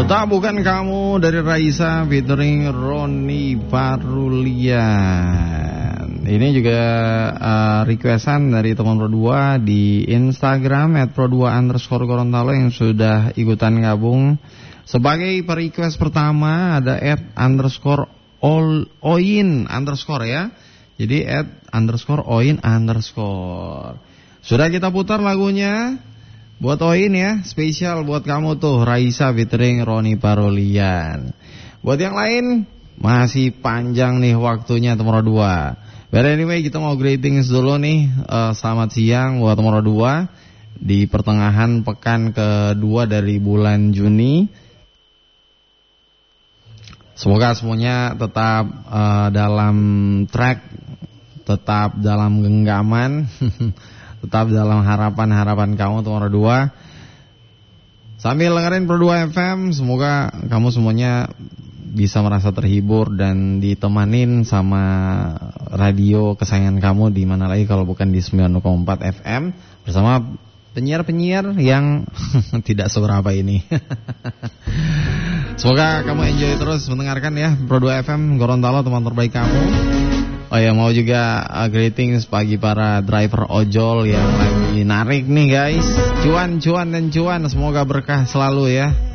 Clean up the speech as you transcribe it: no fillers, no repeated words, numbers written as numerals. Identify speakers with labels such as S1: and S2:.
S1: Tak bukan kamu dari Raisa featuring Roni Parulian. Ini juga requestan dari teman Pro2 di Instagram @pro2_Gorontalo yang sudah ikutan gabung. Sebagai request pertama ada @_oin_ ya. Jadi @_oin_. Sudah kita putar lagunya. Buat Oin ya, spesial buat kamu tuh Raisa featuring Roni Parulian. Buat yang lain masih panjang nih waktunya nomor 2. But anyway, kita mau greetings dulu nih. Selamat siang buat nomor 2 di pertengahan pekan kedua dari bulan Juni. Semoga semuanya tetap dalam track, tetap dalam genggaman. Tetap dalam harapan-harapan kamu nomor 2. Sambil dengerin Pro2 FM, semoga kamu semuanya bisa merasa terhibur dan ditemanin sama radio kesayangan kamu di mana lagi kalau bukan di 90,4 FM bersama penyiar-penyiar yang tidak seberapa ini. Semoga kamu enjoy terus mendengarkan ya Pro2 FM Gorontalo, teman terbaik kamu. Oh ya, mau juga greetings bagi para driver ojol yang lagi narik nih guys. Cuan, semoga berkah selalu ya.